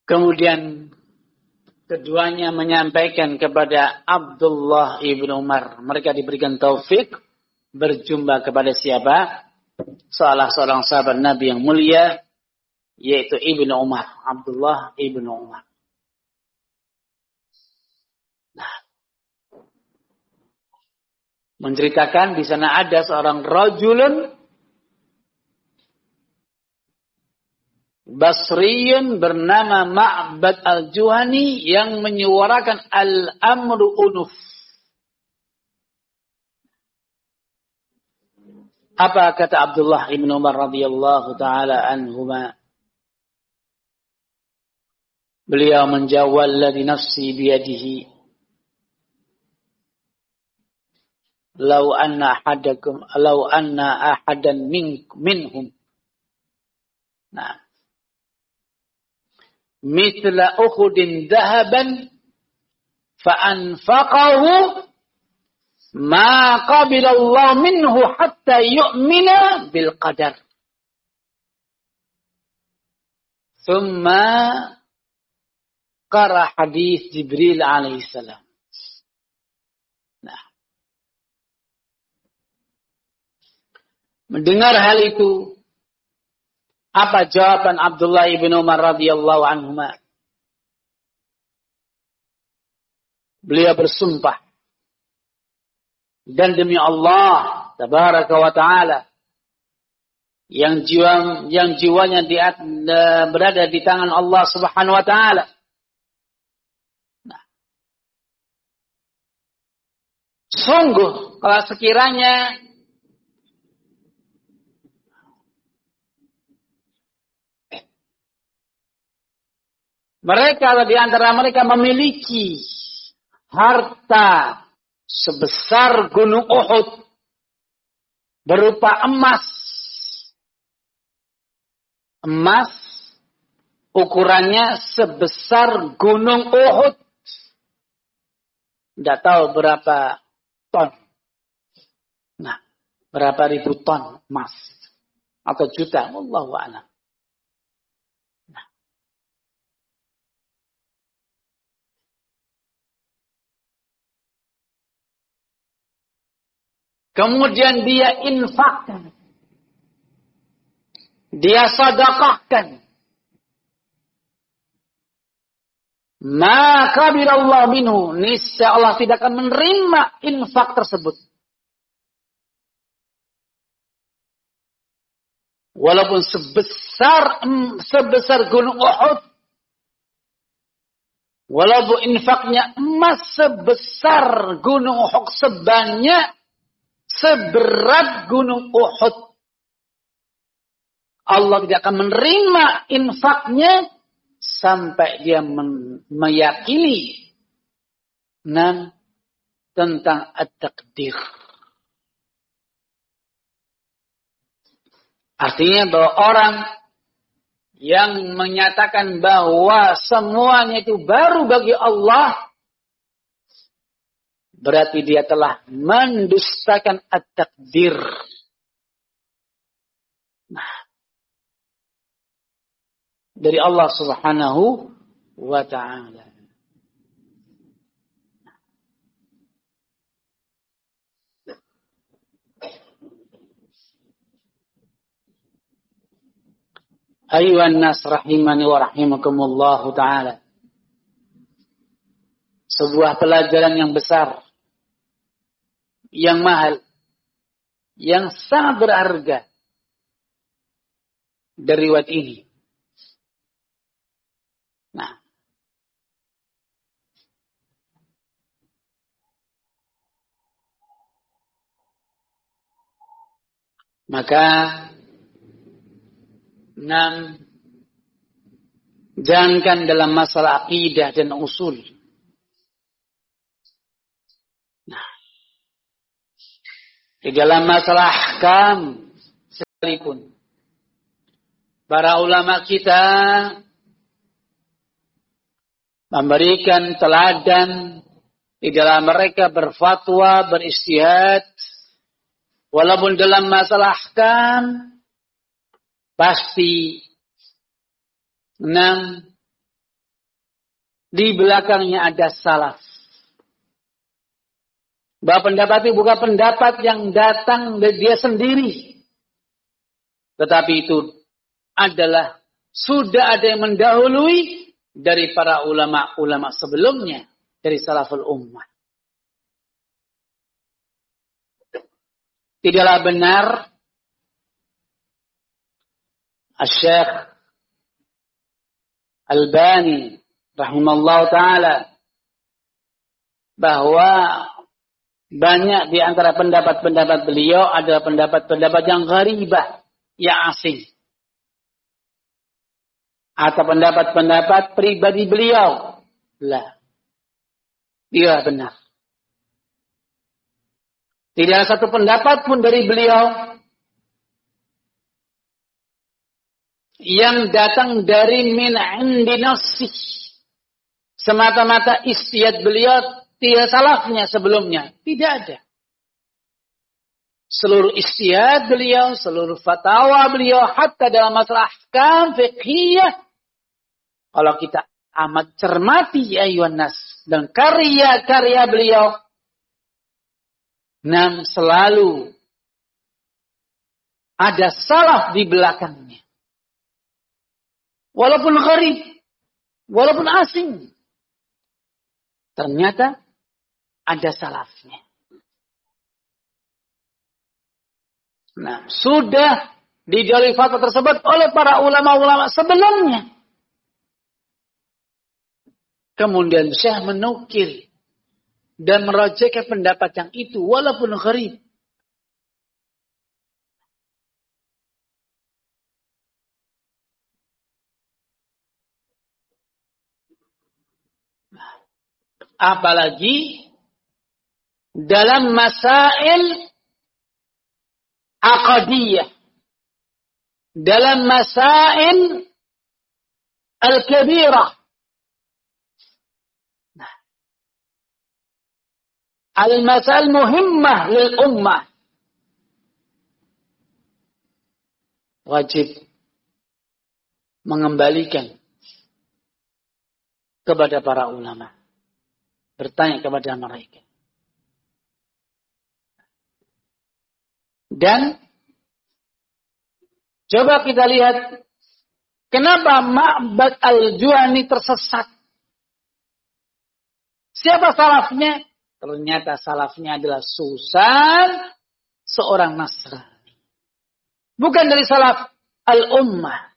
Kemudian keduanya menyampaikan kepada Abdullah ibn Umar. Mereka diberikan taufik berjumpa kepada siapa? Salah seorang sahabat Nabi yang mulia, yaitu Ibnu Umar, Abdullah ibn Umar. Nah, menceritakan di sana ada seorang rajulun Basriyun bernama Ma'bad al-Juhani yang menyuarakan al-amru unuf. Apa kata Abdullah ibn Umar radhiyallahu taala anhuma? Beliau menjawab, "Alladhi nafsi biyadihi law anna ahadan minhum." Nah, mithla Uhudin dhahaban fa'anfaqahu ma qabila Allah minhu hatta yu'mina bil qadar. Thumma qara hadis Jibril alaihi salam. Nah, mendengar hal itu, apa jawaban Abdullah ibn Umar radhiyallahu anhuma? Beliau bersumpah, dan demi Allah tabaraka wa taala yang jiwanya berada di tangan Allah Subhanahu wa taala. Nah, sungguh kalau sekiranya mereka di antara mereka memiliki harta sebesar gunung Uhud berupa emas. Emas ukurannya sebesar gunung Uhud. Tidak tahu berapa ton. Nah, berapa ribu ton emas atau juta, wallahu a'lam. Kemudian dia infakkan. Dia sedekahkan. Maka bila Allah minhu, niscaya Allah tidak akan menerima infak tersebut. Walaupun sebesar gunung Uhud. Walaupun infaknya emas sebesar gunung Uhud, seberat gunung Uhud, Allah tidak akan menerima infaknya sampai dia meyakini tentang at-taqdir. Artinya bahwa orang yang menyatakan bahwa semuanya itu baru bagi Allah, berarti dia telah mendustakan at-taqdir. Nah, dari Allah Subhanahu wa ta'ala. Ayuhan nas rahimani wa rahimakumullahu ta'ala. Sebuah pelajaran yang besar, yang mahal, yang sangat berharga dari riwayat ini. Nah, maka jangankan dalam masalah akidah dan usul. Nah, di dalam masalah ahkam sekalipun, para ulama kita memberikan teladan di dalam mereka berfatwa, beristihad, walaupun dalam masalah ahkam pasti di belakangnya ada salaf. Bahwa pendapat itu bukan pendapat yang datang dari dia sendiri. Tetapi itu adalah sudah ada yang mendahului dari para ulama-ulama sebelumnya. Dari salaful ummah. Tidaklah benar Asy-Syaikh Albani rahimallahu ta'ala bahwa banyak di antara pendapat-pendapat beliau adalah pendapat-pendapat yang gharibah, yang asing. Atau pendapat-pendapat pribadi beliau. Lah. Tidak benar. Tidak ada satu pendapat pun dari beliau yang datang dari min indi nafsih. Semata-mata istihad beliau tidak salafnya sebelumnya. Tidak ada. Seluruh istihad beliau, seluruh fatwa beliau, hatta dalam masalah ahkam fiqhiyah. Kalau kita amat cermati ya ayuhan nas dan karya-karya beliau, selalu ada salaf di belakangnya. Walaupun gharib, walaupun asing, ternyata ada salafnya. Sudah dijauhi fatwa tersebut oleh para ulama-ulama sebelumnya. Kemudian Syekh menukil dan merajihkan pendapat yang itu walaupun gharib. Apalagi dalam masail aqadiyah, dalam masail al-kabirah, al-masail muhimmah lil ummah, wajib mengembalikan kepada para ulama, bertanya kepada mereka. Dan coba kita lihat kenapa Ma'bad al-Juhani tersesat. Siapa salafnya? Ternyata salafnya adalah Susan, seorang Nasrani. Bukan dari salaf al-ummah.